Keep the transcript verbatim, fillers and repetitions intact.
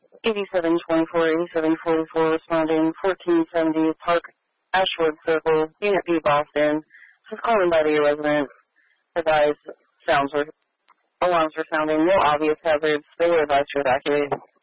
eighty-seven twenty-four, eighty-seven forty-four, responding fourteen seventy Park Ashwood Circle, Unit B, Boston. This is calling by the resident. Advise sounds were, alarms were sounding. No obvious hazards. They were advised to evacuate.